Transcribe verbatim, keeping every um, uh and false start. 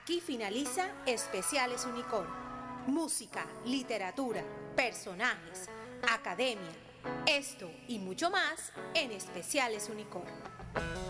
Aquí finaliza Especiales Unicor. Música, literatura, personajes, academia, esto y mucho más en Especiales Unicor.